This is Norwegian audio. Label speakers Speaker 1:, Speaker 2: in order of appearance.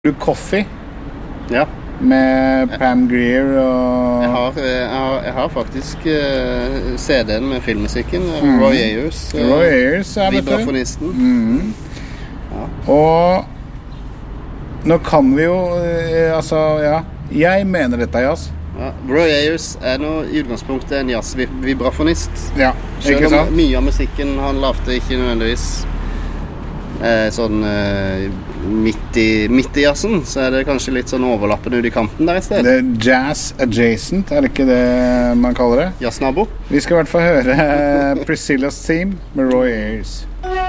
Speaker 1: Du Coffee
Speaker 2: Ja.
Speaker 1: med Pam Grier og
Speaker 2: Jeg har faktisk CD-en med filmmusikken. Roy Ayers.
Speaker 1: Roy Ayers, ja, vet du.
Speaker 2: Vibrafonisten.
Speaker 1: Ja. Og nå kan vi jo jeg mener dette er jazz.
Speaker 2: Ja. Roy Ayers nå i utgangspunktet en jazz-vibrafonist.
Speaker 1: Ja, ikke
Speaker 2: Selv om
Speaker 1: sant?
Speaker 2: mye av musikken han lagde ikke nødvendigvis midt i jazzen, så det kanskje litt sånn overlappende ut i kanten der et sted.
Speaker 1: Det er jazz adjacent, er det ikke det man kaller det?
Speaker 2: Jazznabo.
Speaker 1: Vi skal i hvert fall høre Priscilla's Theme med Roy Ayers.